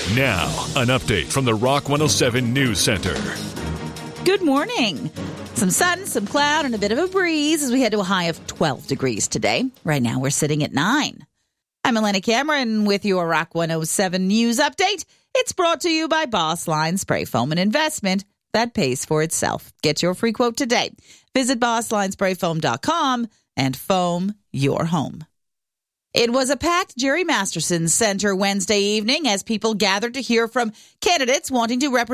Now, an update from the Rock 107 News Center. Good morning. Some sun, some cloud, and a bit of a breeze as we head to a high of 12 degrees today. Right now, we're sitting at 9. I'm Elena Cameron with your Rock 107 News Update. It's brought to you by Boss Line Spray Foam, an investment that pays for itself. Get your free quote today. Visit bosslinesprayfoam.com and foam your home. It was a packed Jerry Masterson Center Wednesday evening as people gathered to hear from candidates wanting to represent